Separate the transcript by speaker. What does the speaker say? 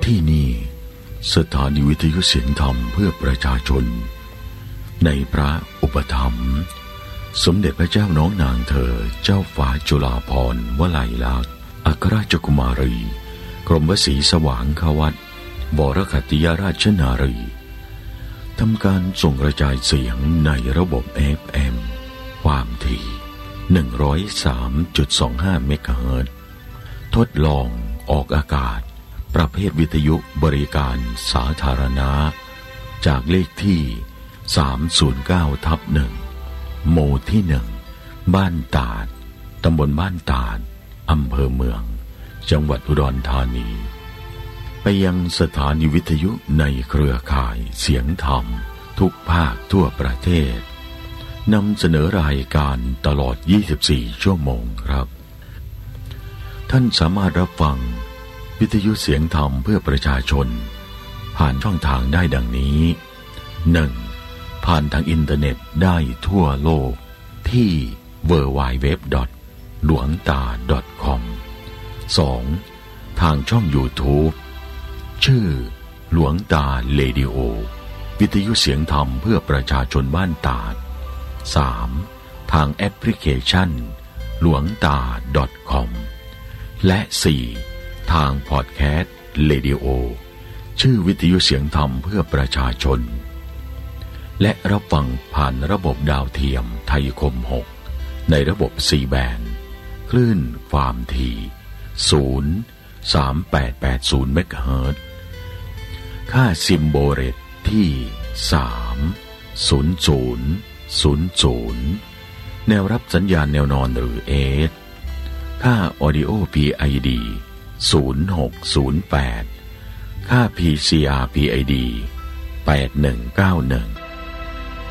Speaker 1: ที่นี่สถานีวิทยุเสียงธรรมเพื่อประชาชนในพระอุปถัมภ์สมเด็จพระเจ้าน้องนางเธอเจ้าฟ้าจุฬาภรณ์วลัยลักษณ์อัครราชกุมารีกรมวสีสว่างควัตรบรคติยราชนารีทำการส่งกระจายเสียงในระบบ FM ความถี่ 103.25 เมกะเฮิรตซ์ทดลองออกอากาศประเภทวิทยุบริการสาธารณะจากเลขที่ 309/1 หมู่ที่ 1 บ้านตาดตำบลบ้านตาดอำเภอเมืองจังหวัดอุดรธานีไปยังสถานีวิทยุในเครือข่ายเสียงธรรมทุกภาคทั่วประเทศนำเสนอรายการตลอด 24 ชั่วโมงครับท่านสามารถรับฟังวิทยุเสียงธรรมเพื่อประชาชนผ่านช่องทางได้ดังนี้ 1. ผ่านทางอินเทอร์เน็ตได้ทั่วโลกที่ www.hluangta.com 2. ทางช่อง YouTube ชื่อหลวงตาเรดิโอวิทยุเสียงธรรมเพื่อประชาชนบ้านตาด 3. ทางแอปพลิเคชันหลวงตา .com และ 4. ทางพอดแคสต์เรดิโอชื่อวิทยุเสียงธรรมเพื่อประชาชนและรับฟังผ่านระบบดาวเทียมไทยคม 6ในระบบ C band คลื่นความถี่ 03880 เมกะเฮิรตซ์ค่าซิมโบเรตที่ 30000 แนวรับสัญญาณแนวนอนหรือ AS ค่า Audio PID 0608 ค่า PCR PID 8191